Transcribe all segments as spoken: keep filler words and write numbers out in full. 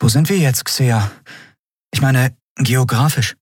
Wo sind wir jetzt, Xea? Ich meine, geografisch.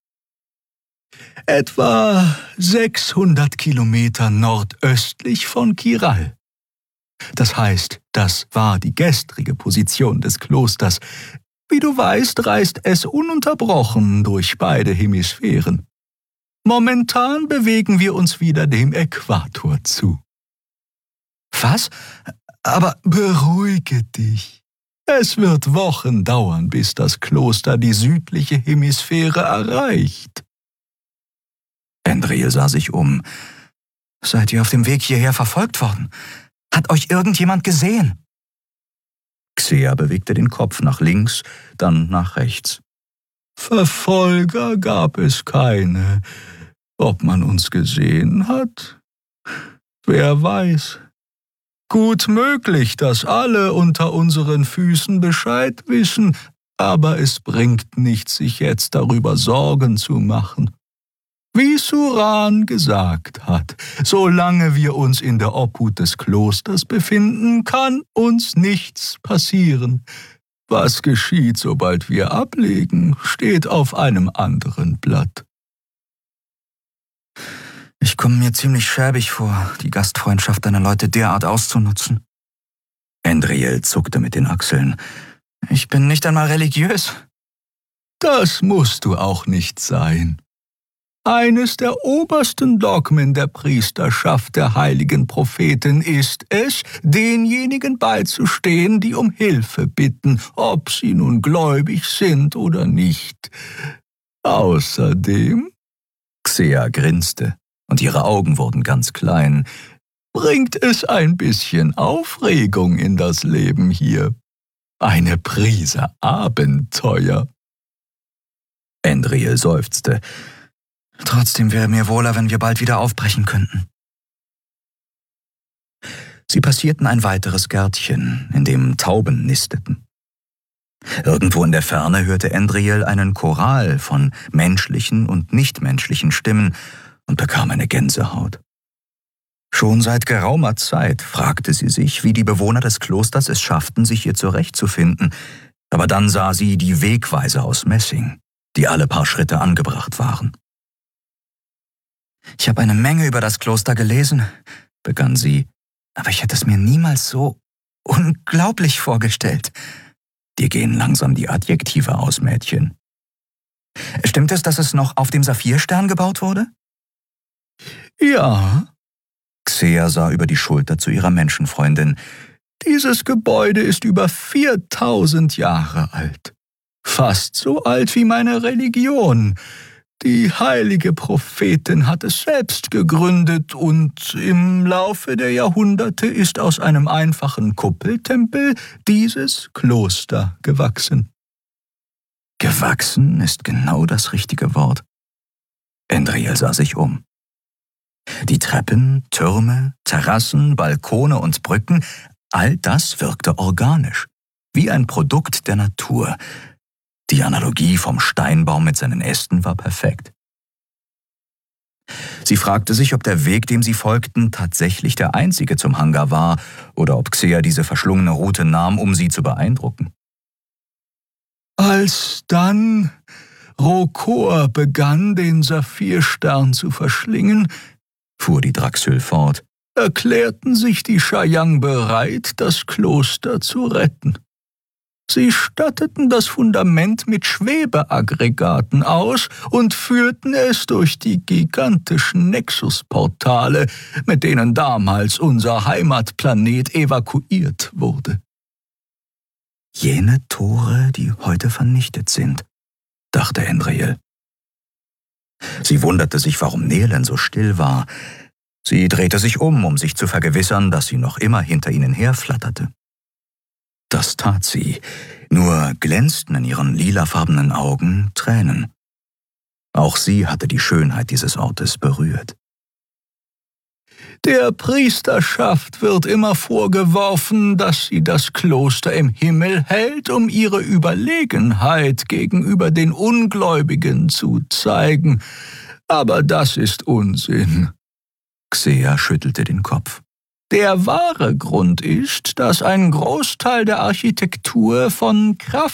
Etwa sechshundert Kilometer nordöstlich von Kiral. Das heißt, das war die gestrige Position des Klosters. Wie du weißt, reist es ununterbrochen durch beide Hemisphären. Momentan bewegen wir uns wieder dem Äquator zu. Was? Aber beruhige dich. Es wird Wochen dauern, bis das Kloster die südliche Hemisphäre erreicht. Endriel sah sich um. Seid ihr auf dem Weg hierher verfolgt worden? Hat euch irgendjemand gesehen? Xea bewegte den Kopf nach links, dann nach rechts. Verfolger gab es keine. Ob man uns gesehen hat? Wer weiß. Gut möglich, dass alle unter unseren Füßen Bescheid wissen, aber es bringt nichts, sich jetzt darüber Sorgen zu machen. Wie Suran gesagt hat, solange wir uns in der Obhut des Klosters befinden, kann uns nichts passieren. Was geschieht, sobald wir ablegen, steht auf einem anderen Blatt. Ich komme mir ziemlich schäbig vor, die Gastfreundschaft deiner Leute derart auszunutzen. Endriel zuckte mit den Achseln. Ich bin nicht einmal religiös. Das musst du auch nicht sein. Eines der obersten Dogmen der Priesterschaft der heiligen Propheten ist es, denjenigen beizustehen, die um Hilfe bitten, ob sie nun gläubig sind oder nicht. Außerdem, Xea grinste, und ihre Augen wurden ganz klein, bringt es ein bisschen Aufregung in das Leben hier. Eine Prise Abenteuer. Endriel seufzte. Trotzdem wäre mir wohler, wenn wir bald wieder aufbrechen könnten. Sie passierten ein weiteres Gärtchen, in dem Tauben nisteten. Irgendwo in der Ferne hörte Endriel einen Choral von menschlichen und nichtmenschlichen Stimmen und bekam eine Gänsehaut. Schon seit geraumer Zeit fragte sie sich, wie die Bewohner des Klosters es schafften, sich hier zurechtzufinden, aber dann sah sie die Wegweiser aus Messing, die alle paar Schritte angebracht waren. Ich habe eine Menge über das Kloster gelesen, begann sie, aber ich hätte es mir niemals so unglaublich vorgestellt. Dir gehen langsam die Adjektive aus, Mädchen. Stimmt es, dass es noch auf dem Saphirstern gebaut wurde? Ja. Xea sah über die Schulter zu ihrer Menschenfreundin. Dieses Gebäude ist über viertausend Jahre alt. Fast so alt wie meine Religion. Die heilige Prophetin hat es selbst gegründet und im Laufe der Jahrhunderte ist aus einem einfachen Kuppeltempel dieses Kloster gewachsen. Gewachsen ist genau das richtige Wort. Endriel sah sich um. Die Treppen, Türme, Terrassen, Balkone und Brücken, all das wirkte organisch, wie ein Produkt der Natur. Die Analogie vom Steinbaum mit seinen Ästen war perfekt. Sie fragte sich, ob der Weg, dem sie folgten, tatsächlich der einzige zum Hangar war oder ob Xea diese verschlungene Route nahm, um sie zu beeindrucken. Als dann Rokor begann, den Saphirstern zu verschlingen, fuhr die Draxül fort, erklärten sich die Shayang bereit, das Kloster zu retten. Sie statteten das Fundament mit Schwebeaggregaten aus und führten es durch die gigantischen Nexusportale, mit denen damals unser Heimatplanet evakuiert wurde. Jene Tore, die heute vernichtet sind, dachte Endriel. Sie wunderte sich, warum Nehlen so still war. Sie drehte sich um, um sich zu vergewissern, dass sie noch immer hinter ihnen herflatterte. Das tat sie, nur glänzten in ihren lilafarbenen Augen Tränen. Auch sie hatte die Schönheit dieses Ortes berührt. Der Priesterschaft wird immer vorgeworfen, dass sie das Kloster im Himmel hält, um ihre Überlegenheit gegenüber den Ungläubigen zu zeigen. Aber das ist Unsinn. Xea schüttelte den Kopf. Der wahre Grund ist, dass ein Großteil der Architektur von Kraft